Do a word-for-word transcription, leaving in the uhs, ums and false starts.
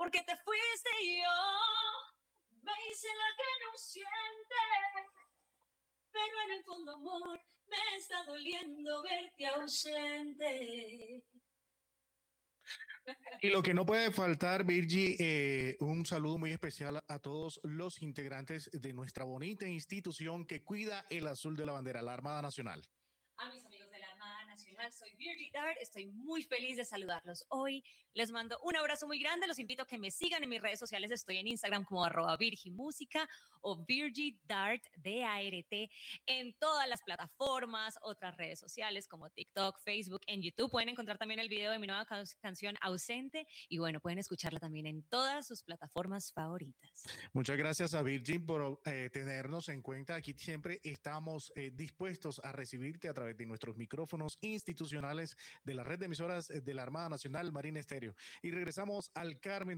porque te fuiste y yo me hice la que no siente, pero en el fondo, amor, me está doliendo verte ausente. Y lo que no puede faltar, Virgi, eh, un saludo muy especial a todos los integrantes de nuestra bonita institución que cuida el azul de la bandera, la Armada Nacional. A mis amigos de la Armada Nacional, soy Virgi Dart, estoy muy feliz de saludarlos hoy. Les mando un abrazo muy grande, los invito a que me sigan en mis redes sociales, estoy en Instagram como arroba virgimúsica o Virgi Dart, D A R T, en todas las plataformas, otras redes sociales como TikTok, Facebook, en YouTube. Pueden encontrar también el video de mi nueva can- canción Ausente y bueno, pueden escucharla también en todas sus plataformas favoritas. Muchas gracias a Virgin por eh, tenernos en cuenta. Aquí siempre estamos eh, dispuestos a recibirte a través de nuestros micrófonos institucionales de la red de emisoras de la Armada Nacional Marina Estéreo. Y regresamos al Carmen